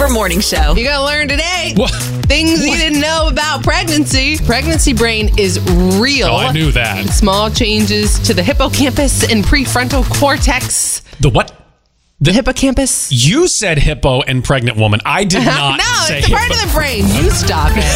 Your morning show. You gotta learn today. What? Things you didn't know about pregnancy. Pregnancy brain is real. Oh, I knew that. Small changes to the hippocampus and prefrontal cortex. The what? The hippocampus. You said hippo and pregnant woman. I did not No, say it's a part hippo. of the brain. You stop it.